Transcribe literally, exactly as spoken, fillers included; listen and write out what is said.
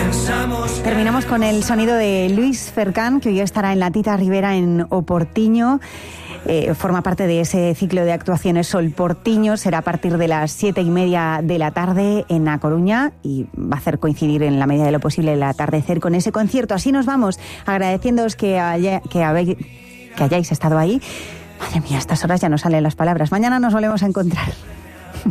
Terminamos con el sonido de Luis Cercán, que hoy estará en la Tita Rivera en Oportiño. Eh, forma parte de ese ciclo de actuaciones Sol Portiño. Será a partir de las siete y media de la tarde en A Coruña y va a hacer coincidir en la medida de lo posible el atardecer con ese concierto. Así nos vamos, agradeciéndoos que, haya, que, habéis, que hayáis estado ahí. Madre mía, a estas horas ya no salen las palabras. Mañana nos volvemos a encontrar.